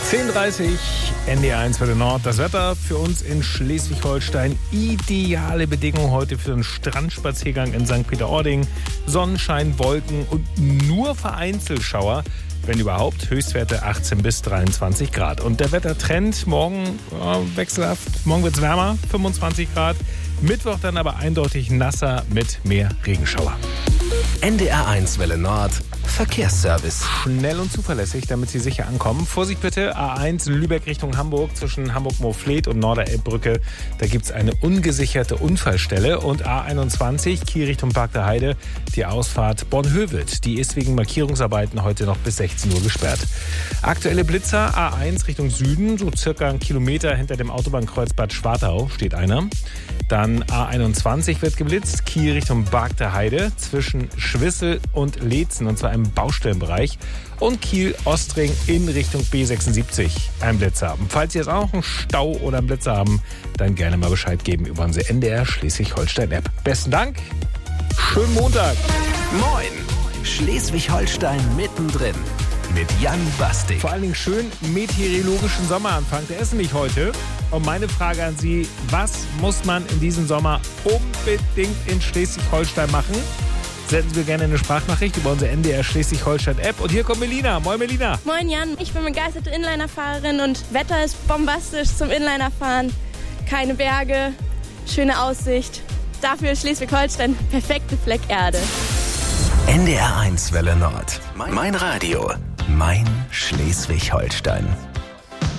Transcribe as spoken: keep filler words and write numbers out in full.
zehn Uhr dreißig, N D R eins Welle Nord. Das Wetter für uns in Schleswig-Holstein. Ideale Bedingungen heute für einen Strandspaziergang in Sankt Peter-Ording. Sonnenschein, Wolken und nur vereinzelt Schauer. Wenn überhaupt, Höchstwerte achtzehn bis dreiundzwanzig Grad. Und der Wettertrend, morgen ja, wechselhaft, morgen wird es wärmer, fünfundzwanzig Grad. Mittwoch dann aber eindeutig nasser mit mehr Regenschauer. N D R eins Welle Nord, Verkehrsservice. Schnell und zuverlässig, damit Sie sicher ankommen. Vorsicht bitte, A eins Lübeck Richtung Hamburg zwischen Hamburg-Moorfleet und Norderelbbrücke. Da gibt es eine ungesicherte Unfallstelle. Und A einundzwanzig Kiel Richtung Park der Heide, die Ausfahrt Bornhöved. Die ist wegen Markierungsarbeiten heute noch bis sechzehn Uhr gesperrt. Aktuelle Blitzer, A eins Richtung Süden, so circa einen Kilometer hinter dem Autobahnkreuz Bad Schwartau steht einer. Dann A einundzwanzig wird geblitzt, Kiel Richtung Park der Heide zwischen Schwissel und Leetzen, und zwar im Baustellenbereich. Und Kiel-Ostring in Richtung B sechsundsiebzig ein Blitzer haben. Falls Sie jetzt auch noch einen Stau oder einen Blitzer haben, dann gerne mal Bescheid geben über unsere N D R Schleswig-Holstein-App. Besten Dank, schönen Montag. Moin, Schleswig-Holstein mittendrin mit Jan Bastik. Vor allen Dingen schön meteorologischen Sommeranfang, der ist nämlich heute. Und meine Frage an Sie, was muss man in diesem Sommer unbedingt in Schleswig-Holstein machen? Senden Sie mir gerne eine Sprachnachricht über unsere N D R Schleswig-Holstein-App. Und hier kommt Melina. Moin, Melina. Moin, Jan. Ich bin begeisterte Inlinerfahrerin und Wetter ist bombastisch zum Inlinerfahren. Keine Berge, schöne Aussicht. Dafür ist Schleswig-Holstein perfekte Fleck Erde. N D R eins Welle Nord. Mein Radio. Mein Schleswig-Holstein.